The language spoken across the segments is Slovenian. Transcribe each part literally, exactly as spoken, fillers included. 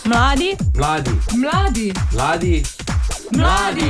Mladi, mladi, mladi, mladi, mladi.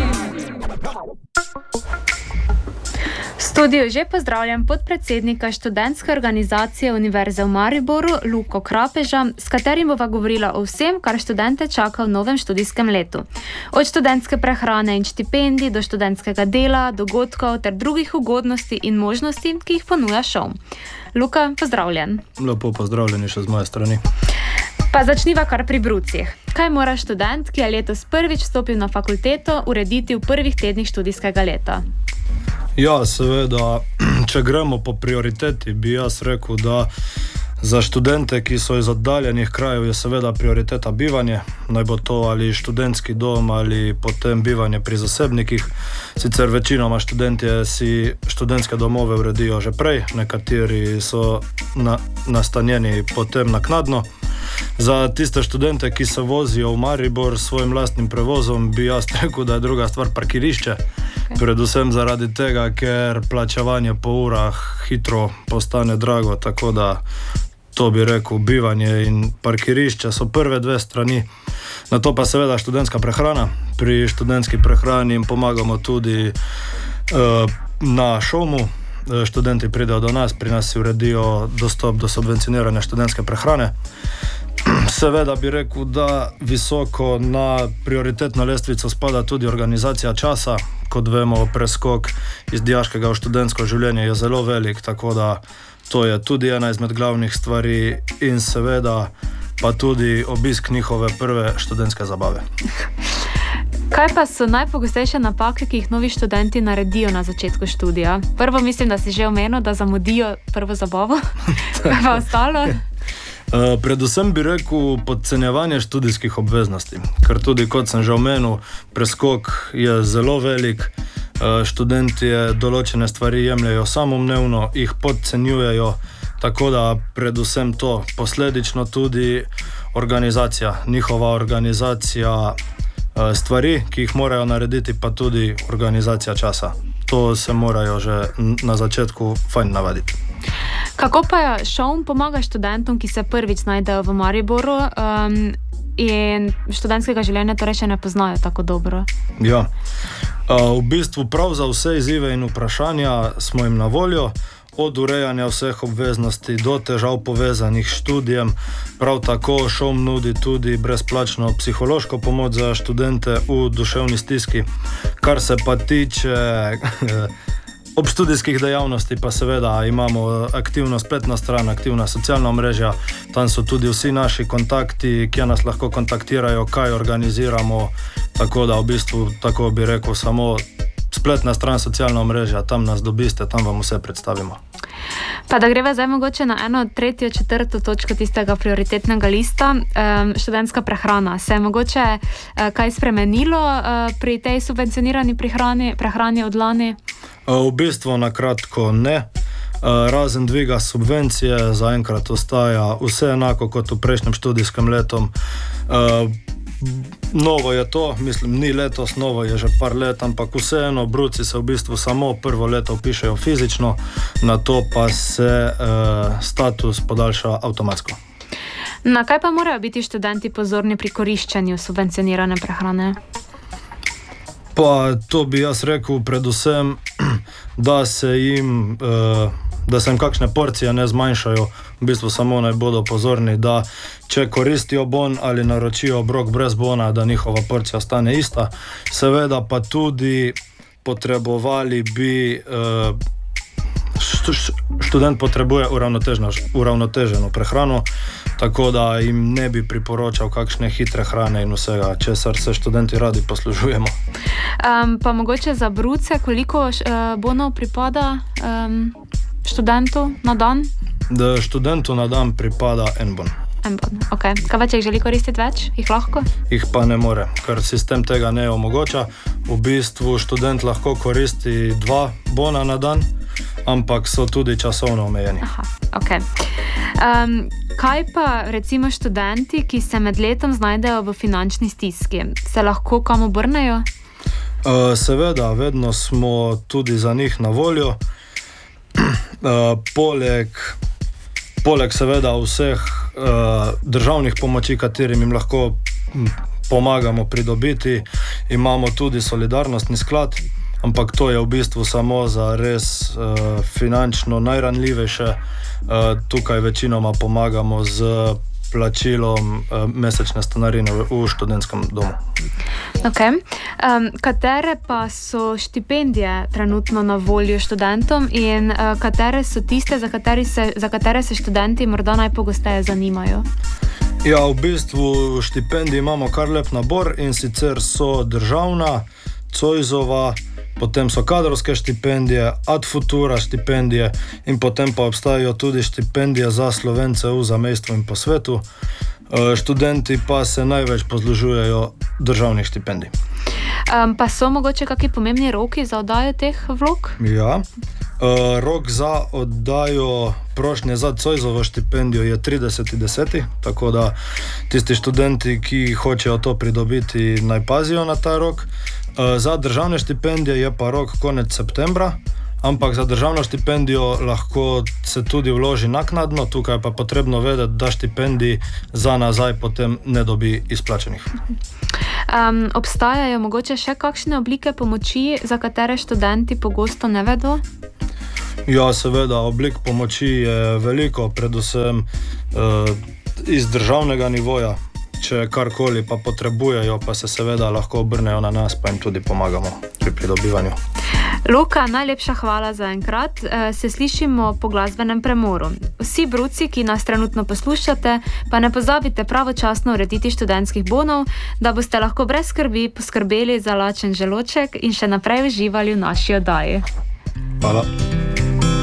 V studiu že pozdravljam podpredsednika študentske organizacije Univerze v Mariboru, Luko Krapeža, s katerim bova govorila o vsem, kar študente čaka v novem študijskem letu. Od študentske prehrane in štipendij do študentskega dela, dogodkov ter drugih ugodnosti in možnosti, ki jih ponuja ŠOUM. Luka, pozdravljen. Lepo pozdravljeni še z moje strani. Pa začniva kar pri brucih. Kaj mora študent, ki je letos prvič vstopil na fakulteto, urediti v prvih tednih študijskega leta? Ja, seveda, če gremo po prioriteti, bi jaz rekel, da za študente, ki so iz oddaljenih krajev, je seveda prioriteta bivanje. Naj bo to ali študentski dom ali potem bivanje pri zasebnikih. Sicer večinoma študentje si študentske domove uredijo že prej, nekateri so na, nastanjeni potem naknadno. Za tiste študente, ki se vozijo v Maribor s svojim lastnim prevozom, bi jaz rekel, da je druga stvar parkirišče. Predvsem zaradi tega, ker plačevanje po urah hitro postane drago, tako da to bi rekel, bivanje in parkirišče so prve dve strani. Na to pa seveda študentska prehrana. Pri študentski prehrani jim pomagamo tudi uh, na ŠOUMu. Študenti pridejo do nas, pri nas si uredijo dostop do subvencionirane študentske prehrane. Seveda bi rekel, da visoko na prioritetno lestvico spada tudi organizacija časa. Kot vemo, preskok iz dijaškega v študentsko življenje je zelo velik, tako da to je tudi ena izmed glavnih stvari in seveda pa tudi obisk njihove prve študentske zabave. Kaj pa so najpogostejše napake, ki jih novi študenti naredijo na začetku študija? Prvo mislim, da si že omenil, da zamudijo prvo zabavo. Kaj pa ostalo? Uh, predvsem bi rekel podcenjevanje študijskih obveznosti, ker tudi, kot sem že omenil, preskok je zelo velik. Uh, študenti določene stvari jemljajo samoumevno, jih podcenjujejo, tako da predvsem to, posledično tudi organizacija, njihova organizacija stvari, ki jih morajo narediti, pa tudi organizacija časa. To se morajo že na začetku fajn navaditi. Kako pa ŠOUM pomaga študentom, ki se prvič znajdejo v Mariboru um, in študentskega življenja torej še ne poznajo tako dobro? Ja, v bistvu prav za vse izzive in vprašanja smo jim na voljo. Od urejanja vseh obveznosti do težav povezanih s študijem. Prav tako ŠOUM nudi tudi brezplačno psihološko pomoč za študente v duševni stiski. Kar se pa tiče obštudijskih dejavnosti, pa seveda imamo aktivno spletno stran, aktivna socialna omrežja. Tam so tudi vsi naši kontakti, ki nas lahko kontaktirajo, kaj organiziramo. Tako da v bistvu, tako bi rekel, samo spletna stran, socialna omrežja, tam nas dobiste, tam vam vse predstavimo. Pa da greva zdaj mogoče na eno tretjo, četrto točko tistega prioritetnega lista, um, študentska prehrana. Se je mogoče uh, kaj spremenilo uh, pri tej subvencionirani prehrani, prehrani od lani? Uh, v bistvu na kratko ne. Uh, razen dviga subvencije, zaenkrat ostaja vse enako kot v prejšnjem študijskem letom. Uh, Novo je to, mislim, ni letos, novo je že par let, ampak vseeno, bruci se v bistvu samo prvo leto vpišejo fizično, na to pa se e, status podaljša avtomatsko. Na kaj pa morajo biti študenti pozorni pri koriščenju subvencionirane prehrane? Pa to bi jaz rekel predvsem, da se jim... E, da se jim kakšne porcije ne zmanjšajo, v bistvu samo naj bodo pozorni, da če koristijo bon ali naročijo obrok brez bona, da njihova porcija ostane ista. Seveda pa tudi potrebovali bi, študent potrebuje uravnoteženo prehrano, tako da jim ne bi priporočal kakšne hitre hrane in vsega, česar se študenti radi poslužujemo. Um, pa mogoče za bruce, koliko uh, bonov pripada um, študentu na dan? Da študentu na dan pripada en bon. En bon, ok. Kaj pa, če jih želi koristiti več? Jih lahko? Jih pa ne more, ker sistem tega ne omogoča. V bistvu študent lahko koristi dva bona na dan, ampak so tudi časovno omejeni. Aha, ok. Um, kaj pa recimo študenti, ki se med letom znajdejo v finančni stiski? Se lahko kam obrnejo? Uh, seveda, vedno smo tudi za njih na voljo. Uh, poleg, poleg seveda vseh uh, državnih pomoči, katerim jim lahko pomagamo pridobiti. Imamo tudi solidarnostni sklad, ampak to je v bistvu samo za res uh, finančno najranljivejše. Uh, tukaj večinoma pomagamo z plačilom uh, mesečne stanarine v, v študentskem domu. Okay. Um, katere pa so štipendije trenutno na voljo študentom in uh, katere so tiste, za, se, za katere se študenti morda najpogosteje zanimajo? Ja, v bistvu štipendij imamo kar lep nabor, in sicer so državna, Zoisova, potem so kadrovske štipendije, Ad Futura štipendije in potem pa obstajajo tudi štipendije za Slovence v zamejstvu in po svetu. Študenti pa se največ poslužujejo državnih štipendij. Um, pa so mogoče kakšni pomembni roki za oddajo teh vlog? Ja. Uh, rok za oddajo prošnje za Zoisovo štipendijo je trideseti deseti, tako da tisti študenti, ki hočejo to pridobiti, naj pazijo na ta rok. Uh, za državne štipendije je pa rok konec septembra, ampak za državno štipendijo lahko se tudi vloži naknadno, tukaj pa je potrebno vedeti, da štipendij za nazaj potem ne dobi izplačenih. Um, obstajajo mogoče še kakšne oblike pomoči, za katere študenti pogosto ne vedo? Ja, seveda, oblik pomoči je veliko, predvsem uh, iz državnega nivoja. Če karkoli pa potrebujejo, pa se seveda lahko obrnejo na nas, pa jim tudi pomagamo pri pridobivanju. Luka, najlepša hvala za enkrat. Se slišimo po glasbenem premoru. Vsi bruci, ki nas trenutno poslušate, pa ne pozabite pravočasno urediti študentskih bonov, da boste lahko brez skrbi poskrbeli za lačen želoček in še naprej uživali v naši oddaji. Hvala.